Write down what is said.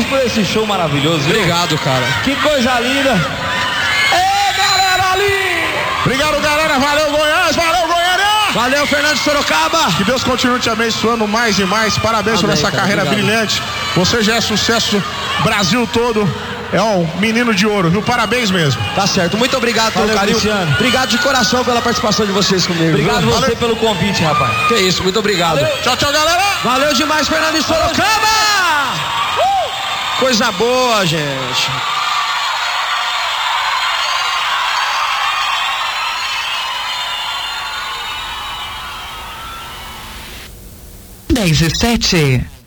por esse show maravilhoso, viu? Obrigado, cara. Que coisa linda. Ê, galera ali! Obrigado, galera. Valeu, Goiás. Valeu, Goiânia. Valeu, Fernando de Sorocaba. Que Deus continue te abençoando mais e mais. Parabéns por essa carreira brilhante. Você já é sucesso Brasil todo. É um menino de ouro, viu? Parabéns mesmo. Tá certo. Muito obrigado pelo carinho. Cristiano. Obrigado de coração pela participação de vocês comigo. Obrigado viu? você pelo convite, rapaz. Que isso, muito obrigado. Valeu. Tchau, tchau, galera. Valeu demais, Fernando de Sorocaba. Coisa boa, gente. Dez e 7.